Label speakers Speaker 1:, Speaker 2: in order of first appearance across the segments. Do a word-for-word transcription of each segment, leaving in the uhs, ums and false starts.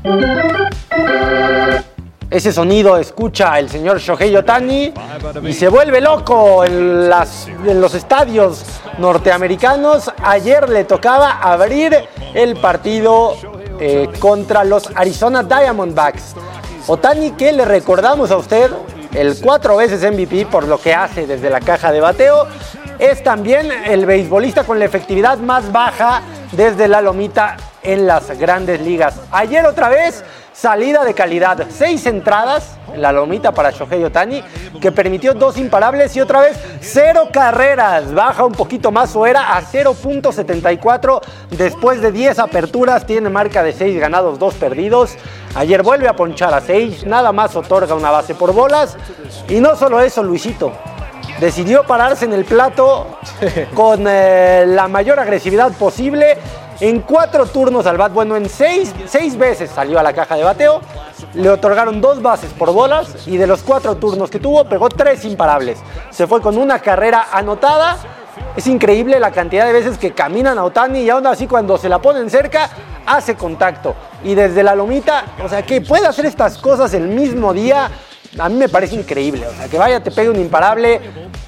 Speaker 1: Ese sonido escucha el señor Shohei Ohtani y se vuelve loco en, las, en los estadios norteamericanos. Ayer le tocaba abrir el partido eh, contra los Arizona Diamondbacks. Ohtani, que le recordamos a usted, el cuatro veces M V P por lo que hace desde la caja de bateo, es también el beisbolista con la efectividad más baja desde la lomita en las grandes ligas. Ayer otra vez, salida de calidad, seis entradas en la lomita para Shohei Ohtani, que permitió dos imparables y otra vez cero carreras. Baja un poquito más su era a cero punto setenta y cuatro después de diez aperturas. Tiene marca de seis ganados, dos perdidos. Ayer vuelve a ponchar a Sage, nada más otorga una base por bolas. Y no solo eso, Luisito. Decidió pararse en el plato con eh, la mayor agresividad posible. En cuatro turnos al bat, bueno, en seis, seis veces salió a la caja de bateo. Le otorgaron dos bases por bolas y de los cuatro turnos que tuvo, pegó tres imparables. Se fue con una carrera anotada. Es increíble la cantidad de veces que caminan a Ohtani y aún así cuando se la ponen cerca, hace contacto. Y desde la lomita, o sea, que puede hacer estas cosas el mismo día, a mí me parece increíble. O sea, que vaya, te pegue un imparable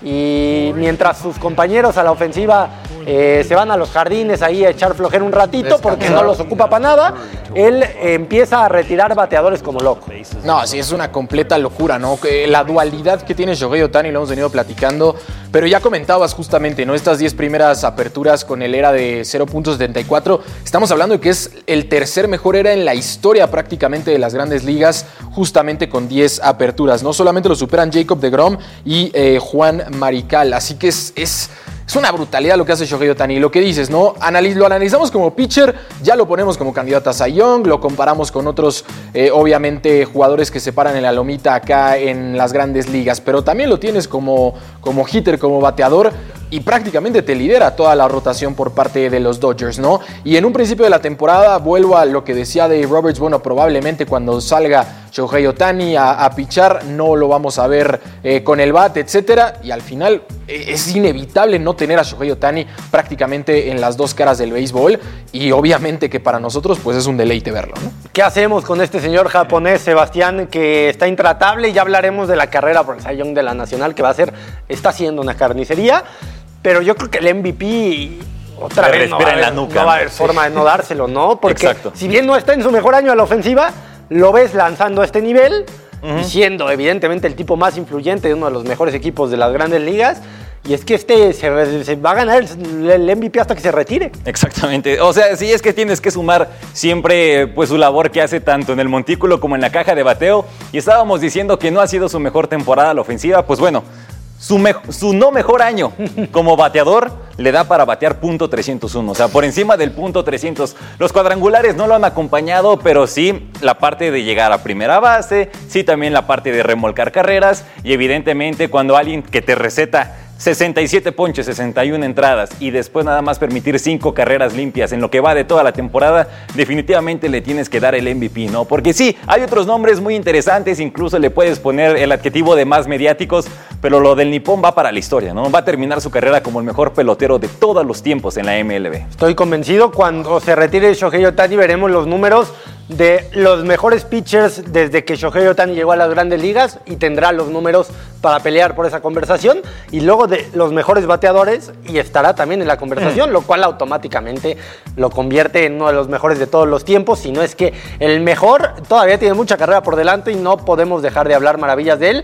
Speaker 1: y mientras sus compañeros a la ofensiva eh, se van a los jardines ahí a echar flojera un ratito porque no los ocupa para nada, él eh, empieza a retirar bateadores como loco.
Speaker 2: No, sí, es una completa locura, ¿no? La dualidad que tiene Shohei Ohtani, lo hemos venido platicando, pero ya comentabas justamente, ¿no? Estas diez primeras aperturas con el era de cero punto setenta y cuatro, estamos hablando de que es el tercer mejor era en la historia prácticamente de las grandes ligas, justamente con diez aperturas. No solamente lo superan Jacob deGrom y eh, Juan Marichal, así que es... es Es una brutalidad lo que hace Shohei Ohtani. Lo que dices, ¿no? Analiz- lo analizamos como pitcher, ya lo ponemos como candidato a Cy Young, lo comparamos con otros, eh, obviamente, jugadores que se paran en la lomita acá en las grandes ligas, pero también lo tienes como, como hitter, como bateador, y prácticamente te lidera toda la rotación por parte de los Dodgers, ¿no? Y en un principio de la temporada, vuelvo a lo que decía Dave Roberts, bueno, probablemente cuando salga Shohei Ohtani a, a pichar, no lo vamos a ver eh, con el bat, etcétera, y al final eh, es inevitable no tener a Shohei Ohtani prácticamente en las dos caras del béisbol, y obviamente que para nosotros pues es un deleite verlo, ¿no?
Speaker 1: ¿Qué hacemos con este señor japonés, Sebastián, que está intratable? Ya hablaremos de la carrera por el Cy Young de la Nacional, que va a ser, está haciendo una carnicería, pero yo creo que el M V P otra
Speaker 3: Le
Speaker 1: vez no va, a haber,
Speaker 3: en la nuca,
Speaker 1: no va a haber
Speaker 3: sí.
Speaker 1: forma de no dárselo, ¿no? Porque
Speaker 3: Exacto.
Speaker 1: si bien no está en su mejor año a la ofensiva, lo ves lanzando a este nivel, uh-huh. y siendo evidentemente el tipo más influyente de uno de los mejores equipos de las grandes ligas. Y es que este se, se va a ganar el, el M V P hasta que se retire.
Speaker 3: Exactamente. O sea, sí es que tienes que sumar siempre pues su labor que hace tanto en el montículo como en la caja de bateo. Y estábamos diciendo que no ha sido su mejor temporada a la ofensiva. Pues bueno, su, me, su no mejor año como bateador le da para batear punto trescientos uno. O sea, por encima del punto trescientos. Los cuadrangulares no lo han acompañado, pero sí la parte de llegar a primera base, sí también la parte de remolcar carreras. Y evidentemente cuando alguien que te receta sesenta y siete ponches, sesenta y una entradas y después nada más permitir cinco carreras limpias en lo que va de toda la temporada, definitivamente le tienes que dar el M V P, ¿no? Porque sí, hay otros nombres muy interesantes, incluso le puedes poner el adjetivo de más mediáticos, pero lo del nipón va para la historia, ¿no? Va a terminar su carrera como el mejor pelotero de todos los tiempos en la M L B.
Speaker 1: Estoy convencido, cuando se retire Shohei Ohtani veremos los números de los mejores pitchers desde que Shohei Ohtani llegó a las grandes ligas y tendrá los números para pelear por esa conversación, y luego de los mejores bateadores y estará también en la conversación, mm. lo cual automáticamente lo convierte en uno de los mejores de todos los tiempos, si no es que el mejor. Todavía tiene mucha carrera por delante y no podemos dejar de hablar maravillas de él.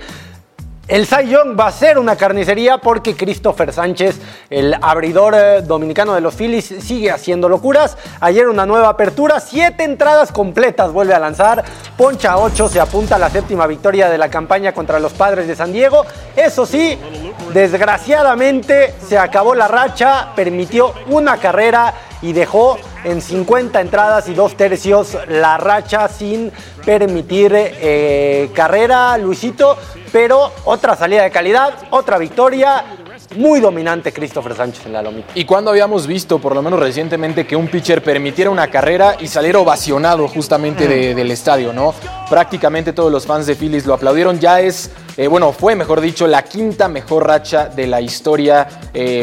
Speaker 1: El Cy Young va a ser una carnicería porque Christopher Sánchez, el abridor eh, dominicano de los Phillies, sigue haciendo locuras. Ayer una nueva apertura, siete entradas completas vuelve a lanzar, poncha ocho, se apunta a la séptima victoria de la campaña contra los Padres de San Diego. Eso sí, desgraciadamente se acabó la racha, permitió una carrera y dejó en cincuenta entradas y dos tercios la racha sin permitir eh, carrera, Luisito, pero otra salida de calidad, otra victoria. Muy dominante Christopher Sánchez en la lomita.
Speaker 2: ¿Y cuándo habíamos visto, por lo menos recientemente, que un pitcher permitiera una carrera y saliera ovacionado justamente de, del estadio, ¿no? Prácticamente todos los fans de Phillies lo aplaudieron. Ya es, eh, bueno, fue, mejor dicho, la quinta mejor racha de la historia eh,